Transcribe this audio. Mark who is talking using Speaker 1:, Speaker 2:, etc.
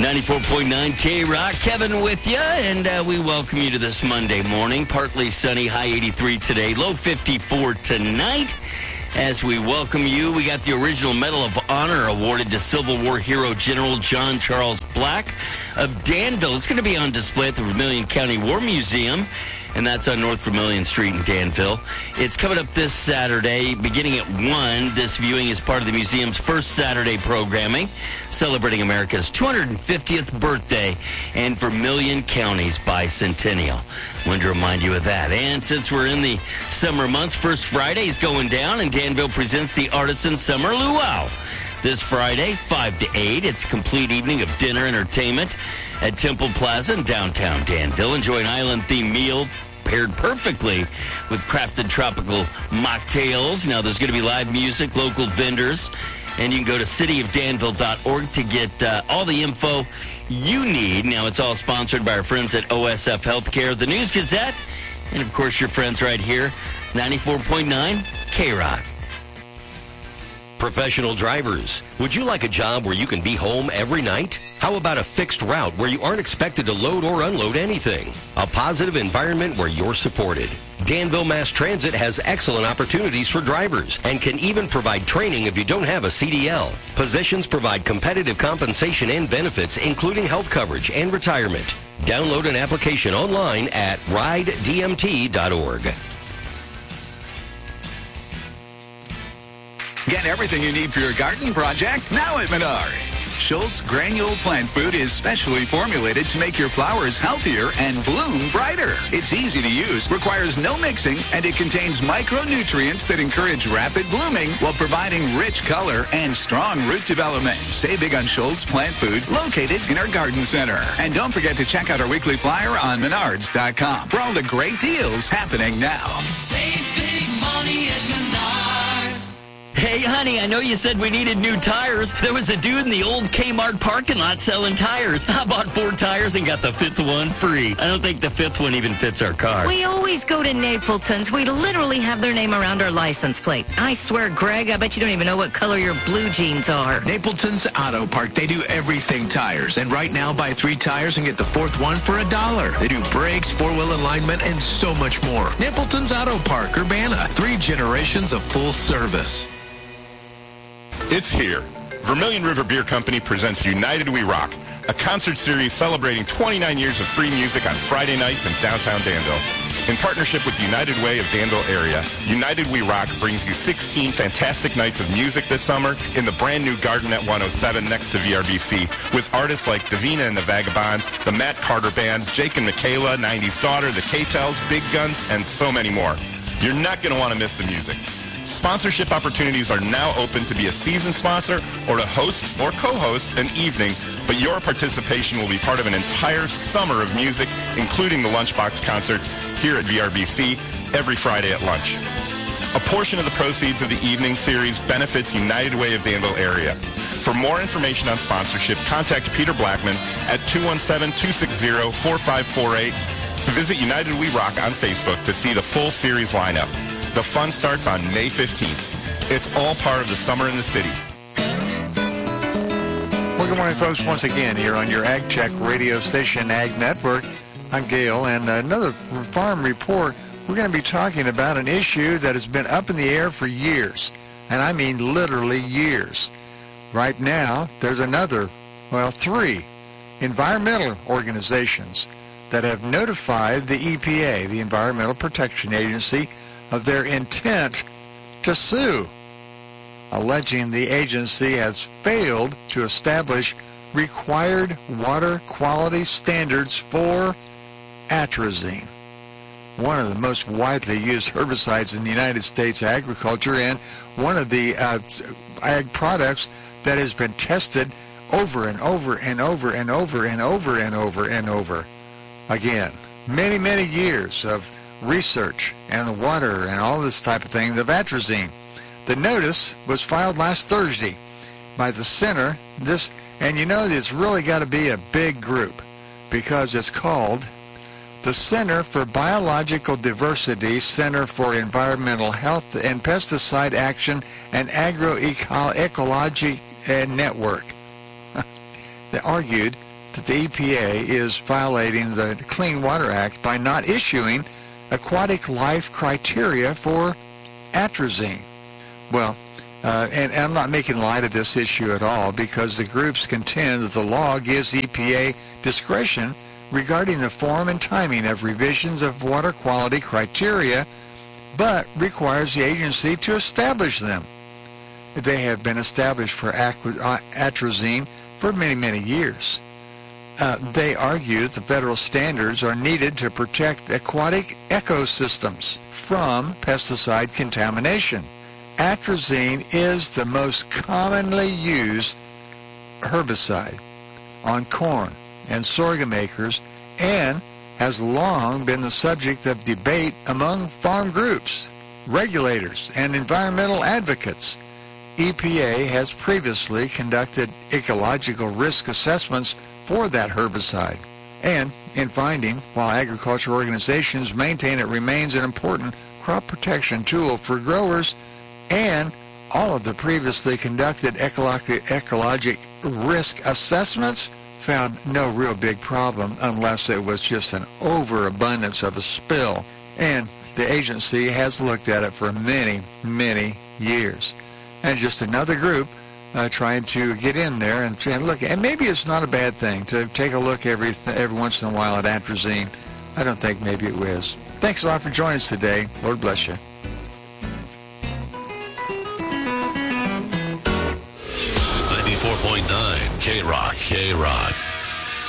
Speaker 1: 94.9 K-Rock, Kevin with you, and we welcome you to this Monday morning. Partly sunny, high 83 today, low 54 tonight. As we welcome you, we got the original Medal of Honor awarded to Civil War hero General John Charles Black of Danville. It's going to be on display at the Vermilion County War Museum, and that's on North Vermilion Street in Danville. It's coming up this Saturday, beginning at 1. This viewing is part of the museum's first Saturday programming, celebrating America's 250th birthday and Vermilion County's bicentennial. Wanted to remind you of that. And since we're in the summer months, First Friday's going down, and Danville presents the Artisan Summer Luau. This Friday, 5 to 8, it's a complete evening of dinner entertainment at Temple Plaza in downtown Danville. Enjoy an island-themed meal paired perfectly with crafted tropical mocktails. Now, there's going to be live music, local vendors, and you can go to cityofdanville.org to get all the info you need. Now, it's all sponsored by our friends at OSF Healthcare, the News Gazette, and, of course, your friends right here, 94.9 K-Rock.
Speaker 2: Professional drivers, would you like a job where you can be home every night? How about a fixed route where you aren't expected to load or unload anything? A positive environment where you're supported. Danville Mass Transit has excellent opportunities for drivers and can even provide training if you don't have a CDL. Positions provide competitive compensation and benefits, including health coverage and retirement. Download an application online at ridedmt.org.
Speaker 3: Get everything you need for your garden project now at Menards. Schultz Granule Plant Food is specially formulated to make your flowers healthier and bloom brighter. It's easy to use, requires no mixing, and it contains micronutrients that encourage rapid blooming while providing rich color and strong root development. Save big on Schultz Plant Food, located in our garden center. And don't forget to check out our weekly flyer on Menards.com for all the great deals happening now.
Speaker 4: Save big money at Menards.
Speaker 1: Hey, honey, I know you said we needed new tires. There was a dude in the old Kmart parking lot selling tires. I bought 4 tires and got the 5th one free. I don't think the 5th one even fits our car.
Speaker 5: We always go to Napleton's. We literally have their name around our license plate. I swear, Greg, I bet you don't even know what color your blue jeans are.
Speaker 6: Napleton's Auto Park. They do everything tires. And right now, buy 3 tires and get the 4th one for $1. They do brakes, 4-wheel alignment, and so much more. Napleton's Auto Park, Urbana. 3 generations of full service.
Speaker 7: It's here. Vermilion River Beer Company presents United We Rock, a concert series celebrating 29 years of free music on Friday nights in downtown Danville. In partnership with the United Way of Danville area, United We Rock brings you 16 fantastic nights of music this summer in the brand new Garden at 107 next to VRBC with artists like Davina and the Vagabonds, the Matt Carter Band, Jake and Michaela, 90s Daughter, the K-Tells, Big Guns, and so many more. You're not going to want to miss the music. Sponsorship opportunities are now open to be a season sponsor or to host or co-host an evening, but your participation will be part of an entire summer of music, including the Lunchbox concerts here at VRBC every Friday at lunch. A portion of the proceeds of the evening series benefits United Way of Danville area. For more information on sponsorship, contact Peter Blackman at 217-260-4548. Visit United We Rock on Facebook to see the full series lineup. The fun starts on May 15th. It's all part of the summer in the city.
Speaker 8: Well, good morning, folks. Once again, here on your Ag Check radio station, Ag Network. I'm Gail, and another farm report. We're going to be talking about an issue that has been up in the air for years, and I mean literally years. Right now, there's 3 environmental organizations that have notified the EPA, the Environmental Protection Agency, of their intent to sue, alleging the agency has failed to establish required water quality standards for atrazine, one of the most widely used herbicides in the United States agriculture and one of the ag products that has been tested over and over and over and over and over and over and over again. Many, many years of research and the water and all this type of thing, the atrazine. The notice was filed last Thursday by the center. And you know, it's really got to be a big group because it's called the Center for Biological Diversity, Center for Environmental Health and Pesticide Action and Agroecology Network. They argued that the EPA is violating the Clean Water Act by not issuing aquatic life criteria for atrazine. Well, and I'm not making light of this issue at all, because the groups contend that the law gives EPA discretion regarding the form and timing of revisions of water quality criteria, but requires the agency to establish them. They have been established for atrazine for many, many years. They argue the federal standards are needed to protect aquatic ecosystems from pesticide contamination. Atrazine is the most commonly used herbicide on corn and sorghum acres, and has long been the subject of debate among farm groups, regulators, and environmental advocates. EPA has previously conducted ecological risk assessments for that herbicide, and in finding, while agriculture organizations maintain it remains an important crop protection tool for growers, and all of the previously conducted ecologic risk assessments found no real big problem unless it was just an overabundance of a spill. And the agency has looked at it for many, many years. And just another group trying to get in there and look. And maybe it's not a bad thing to take a look every once in a while at atrazine. I don't think maybe it is. Thanks a lot for joining us today. Lord bless you.
Speaker 9: 94.9 K-Rock.